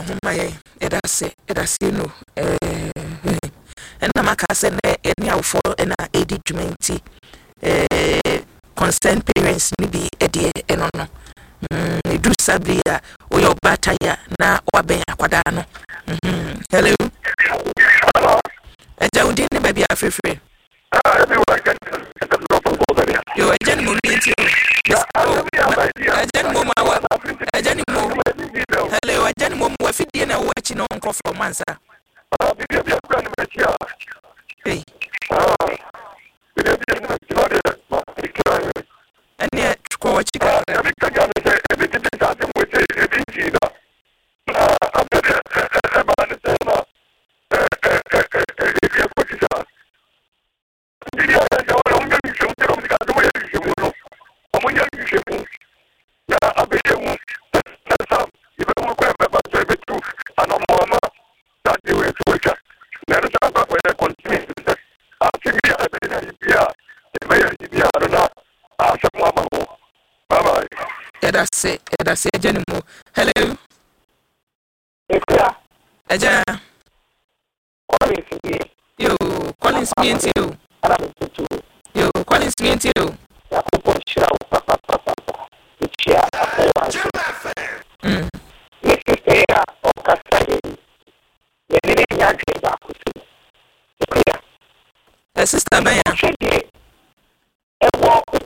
my that's you know and na maka say na any awfo na edi dwumenti concerned parents ni bi ede eno no edu sabia oyo bataya na waben akwada no hello eja udi ni baby afefre yo ejen mo minti ejen mo mawa ejen mo hello ejen mo wa fidie na wo achi no nkofo mansa hey ene ko chika That's it, Jenimo. Hello. Eja. Yo, Collins me and you. Yo, Collins me and you. Sister Maya.